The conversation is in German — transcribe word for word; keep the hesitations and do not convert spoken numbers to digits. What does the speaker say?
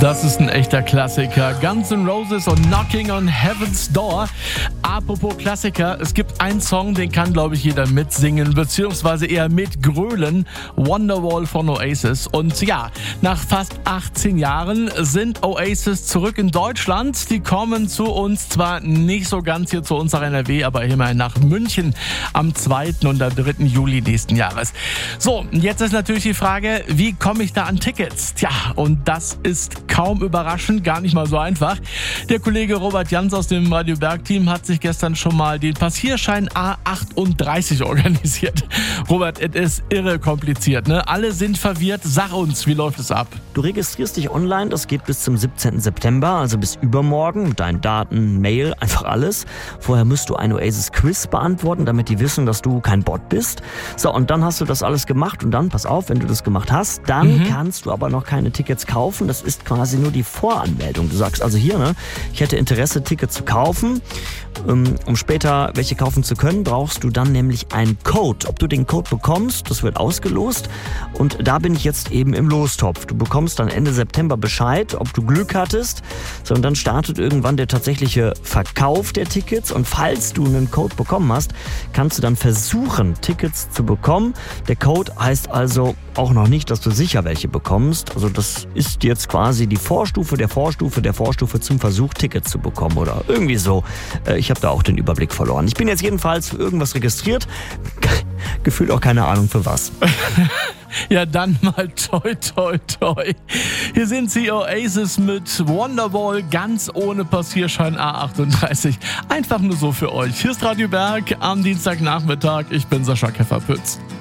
Das ist ein echter Klassiker. Guns N' Roses und Knocking on Heaven's Door. Apropos Klassiker, es gibt einen Song, den kann, glaube ich, jeder mitsingen, beziehungsweise eher mitgrölen. Wonderwall von Oasis. Und ja, nach fast achtzehn Jahren sind Oasis zurück in Deutschland. Die kommen zu uns, zwar nicht so ganz hier zu uns nach N R W, aber immerhin nach München am zweiten und dritten Juli nächsten Jahres. So, jetzt ist natürlich die Frage, wie komme ich da an Tickets? Tja, und das ist kaum überraschend, gar nicht mal so einfach. Der Kollege Robert Jans aus dem Radio Berg-Team hat sich gestern schon mal den Passierschein A achtunddreißig organisiert. Robert, es ist irre kompliziert, ne? Alle sind verwirrt. Sag uns, wie läuft es ab? Du registrierst dich online, das geht bis zum siebzehnten September, also bis übermorgen, mit deinen Daten, Mail, einfach alles. Vorher musst du ein Oasis-Quiz beantworten, damit die wissen, dass du kein Bot bist. So, und dann hast du das alles gemacht und dann, pass auf, wenn du das gemacht hast, dann mhm. kannst du aber noch keine Tickets kaufen. Das ist quasi nur die Voranmeldung. Du sagst also hier, ne, ich hätte Interesse, Tickets zu kaufen. Um später welche kaufen zu können, brauchst du dann nämlich einen Code. Ob du den Code bekommst, das wird ausgelost. Und da bin ich jetzt eben im Lostopf. Du bekommst dann Ende September Bescheid, ob du Glück hattest. So, und dann startet irgendwann der tatsächliche Verkauf der Tickets. Und falls du einen Code bekommen hast, kannst du dann versuchen, Tickets zu bekommen. Der Code heißt also auch noch nicht, dass du sicher welche bekommst. Also das ist jetzt quasi die Vorstufe der Vorstufe der Vorstufe zum Versuch, Tickets zu bekommen oder irgendwie so. Ich habe da auch den Überblick verloren. Ich bin jetzt jedenfalls für irgendwas registriert. Gefühlt auch keine Ahnung für was. Ja, dann mal toi toi toi. Hier sind sie, Oasis mit Wonderwall, ganz ohne Passierschein A achtunddreißig. Einfach nur so für euch. Hier ist Radio Berg am Dienstagnachmittag. Ich bin Sascha Käfer-Pütz.